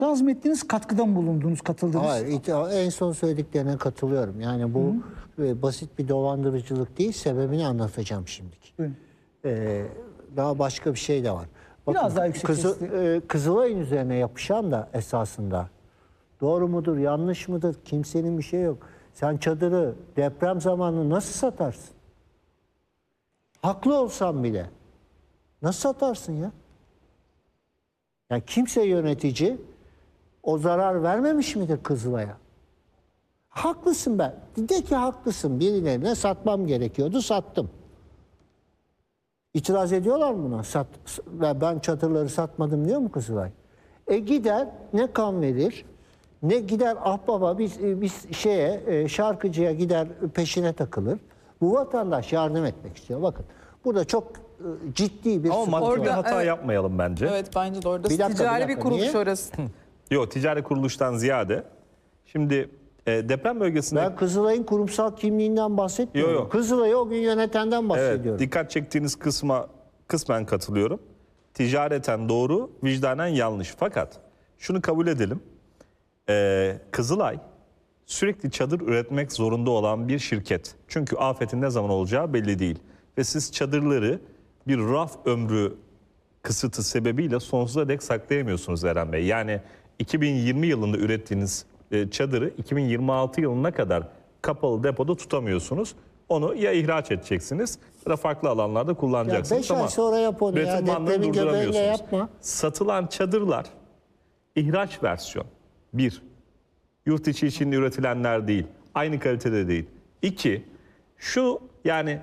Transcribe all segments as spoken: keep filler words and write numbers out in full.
Nazmettiğiniz katkıda mı bulundunuz, katıldınız? Hayır, en son söylediklerine katılıyorum. Yani bu Hı. basit bir dolandırıcılık değil, sebebini anlatacağım şimdilik. Ee, daha başka bir şey de var. Bakın, Biraz daha yüksek Kızı, sesli. e, Kızılay'ın üzerine yapışan da esasında doğru mudur, yanlış mıdır, kimsenin bir şey yok. Sen çadırı deprem zamanı nasıl satarsın? Haklı olsan bile nasıl satarsın ya? Yani kimse yönetici o zarar vermemiş midir Kızılay'a? Haklısın ben. De ki haklısın. Birilerine satmam gerekiyordu, sattım. İtiraz ediyorlar mı buna? Sat, ben çadırları satmadım diyor mu Kızılay? E gider ne kan verir, ne gider ahbaba biz, biz şeye şarkıcıya gider peşine takılır. Bu vatandaş yardım etmek istiyor. Bakın burada çok ciddi bir Ama sıkıntı maddi bir var. hata Evet. yapmayalım bence. Evet bence de orada Bir dakika, ticari bir bir, dakika. kuruluş Niye? orası. Yok, ticari kuruluştan ziyade. Şimdi e, deprem bölgesinde... Ben Kızılay'ın kurumsal kimliğinden bahsetmiyorum. Yo, yo. Kızılay'ı o gün yönetenden bahsediyorum. Evet, dikkat çektiğiniz kısma kısmen katılıyorum. Ticareten doğru, vicdanen yanlış. Fakat şunu kabul edelim. Ee, Kızılay sürekli çadır üretmek zorunda olan bir şirket. Çünkü afetin ne zaman olacağı belli değil. Ve siz çadırları bir raf ömrü kısıtı sebebiyle sonsuza dek saklayamıyorsunuz Eren Bey. Yani iki bin yirmi yılında ürettiğiniz e, çadırı iki bin yirmi altı yılına kadar kapalı depoda tutamıyorsunuz. Onu ya ihraç edeceksiniz ya da farklı alanlarda kullanacaksınız. Ya beş ay sonra yap onu ya, üretim bandını depremin göbeğinde durduramıyorsunuz. yapma. Satılan çadırlar ihraç versiyon. Bir, yurt içi için üretilenler değil. Aynı kalitede değil. İki, şu yani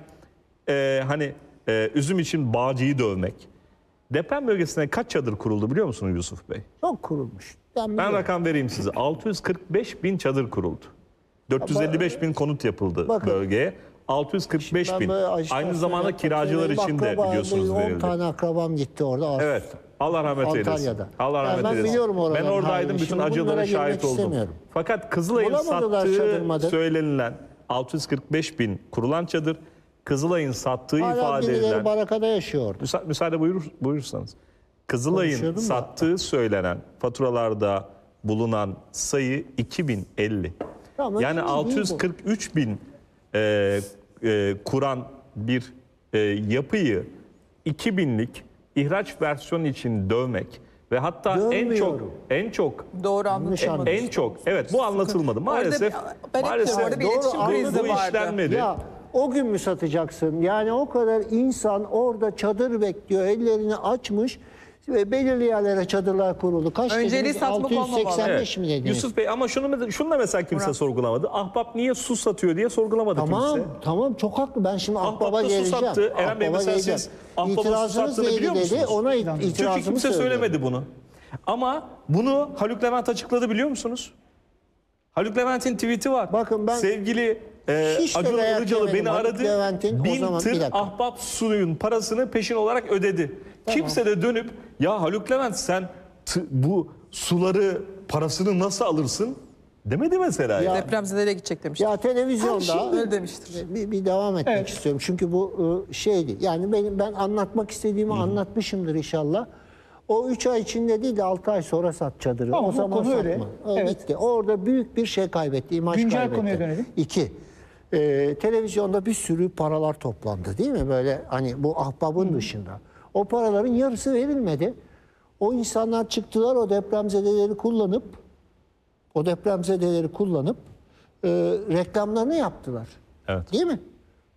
e, hani e, üzüm için bağcıyı dövmek. Deprem bölgesine kaç çadır kuruldu biliyor musunuz Yusuf Bey? Çok kurulmuş. Ben, Ben biliyorum. rakam vereyim size. altı yüz kırk beş bin çadır kuruldu. dört yüz elli beş bin konut yapıldı Bakın, bölgeye. altı yüz kırk beş Ben bin. böyle Aynı ajitasyon zamanda yapmak kiracılar üzere için de akraba, biliyorsunuz on verildi. tane akrabam gitti orada. Evet. Allah rahmet eylesin. Antalya'da. Allah Yani rahmet ben eylesin. biliyorum Ben oraların oradaydım. halini. Bütün Şimdi bunlara acılara girmek şahit oldum. istemiyorum. Fakat Kızılay'ın Bulamadılar sattığı çadırmadı. söylenilen altı yüz kırk beş bin kurulan çadır, Kızılay'ın sattığı Hala ifade birileri edilen... barakada yaşıyor orada. Müsa müsaade buyurur, buyurursanız. Kızılay'ın Konuşuyordum da. sattığı söylenen faturalarda bulunan sayı iki bin elli. Tamam, Yani önemli değil altı yüz kırk üç bin e, e, kuran bir e, yapıyı iki binlik ihraç versiyonu için dövmek ve hatta en çok Dövmüyorum. en çok Doğru anlatılmadı. en çok evet bu anlatılmadı maalesef. Orada, ben hep maalesef diyorum, orada bir Doğru, iletişim anladım. krizi bu vardı. işlenmedi. Ya o gün mü satacaksın? Yani o kadar insan orada çadır bekliyor. Ellerini açmış ve belirli yerlere çadırlar kuruldu. Kaç Önceliği dediniz? satmak altı yüz seksen beş mi dediniz? Yusuf Bey ama şunu şunu da mesela kimse Murat. sorgulamadı. Ahbap niye su satıyor diye sorgulamadı Tamam, kimse. tamam çok haklı. Ben şimdi Ahbap Ahbap'a da su geleceğim. sattı. Eren Bey, Ahbap'a mesela geleceğim. siz Ahbap'ın su İtirazınız sattığını neydi biliyor dedi. musunuz? Ona it- Çünkü itirazımı kimse söylüyorum. söylemedi bunu. Ama bunu Haluk Levent açıkladı biliyor musunuz? Haluk Levent'in tweet'i var. Bakın ben Sevgili e, hiç de Acun dayak Ilıcalı yemedim. beni Haluk aradı. Levent'in o Bin zaman- bir tır dakika. Ahbap suyun parasını peşin olarak ödedi. Kimse de dönüp ya Haluk Levent sen t- bu suları parasını nasıl alırsın demedi mesela. Ya- Depremzedelere gidecek demişti. ya televizyonda Öyle demiştir. bir, bir devam etmek Evet. istiyorum. Çünkü bu e, şeydi. Yani benim ben anlatmak istediğimi anlatmışımdır inşallah. O üç ay içinde değil de altı ay sonra sat çadırı. Tamam, o o zaman konu satma. öyle. O Evet. bitti. Orada büyük bir şey kaybetti. İmaj Güncel kaybetti. konuya dönelim. İki. e, televizyonda bir sürü paralar toplandı değil mi? Böyle hani bu ahbabın dışında. O paraların yarısı verilmedi. O insanlar çıktılar o depremzedeleri kullanıp o depremzedeleri kullanıp e, reklamlarını yaptılar. Evet. Değil mi?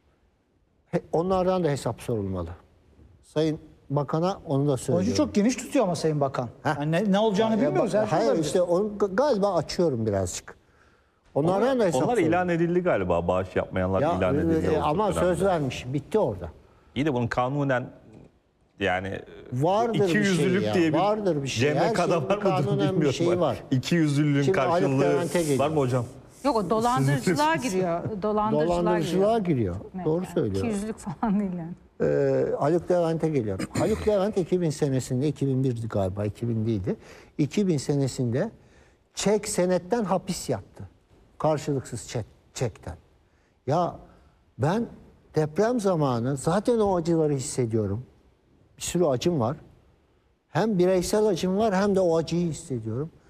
He- Onlardan da hesap sorulmalı. Sayın Bakan'a onu da Onun söylüyorum. için çok geniş tutuyor ama Sayın Bakan. Heh. Yani ne, ne olacağını Ya bilmiyoruz. bak- Her şey hayır olabilir. işte onu ga- galiba açıyorum birazcık. Onlardan da hesap Onlar sorulmalı. ilan edildi galiba. Bağış yapmayanlar Ya, ilan edildi. e, o ama dönemde. söz vermiş. Bitti orada. İyi de bunun kanunen yani Vardır bir iki şey yüzlülük ya, diye bir vardır bir şey. Her C M K'da şeyin var bir mıdır kanunen bir bilmiyorum. şeyi var. İki yüzlülüğün Şimdi Haluk karşılığı Levent'e geliyor. var mı hocam? Yok o dolandırıcılığa giriyor. Dolandırıcılığa, Dolandırıcılığa giriyor. giriyor. Evet, Doğru yani söylüyor. iki yüzlük falan değil yani. Ee, Haluk Levent'e geliyorum. Haluk Levent iki bin senesinde, iki bin birdi galiba, iki bin değildi. iki bin senesinde çek senetten hapis yattı. Karşılıksız çek, çekten. Ya ben deprem zamanı zaten o acıları hissediyorum. Bir sürü acım var. Hem bireysel acım var hem de o acıyı hissediyorum.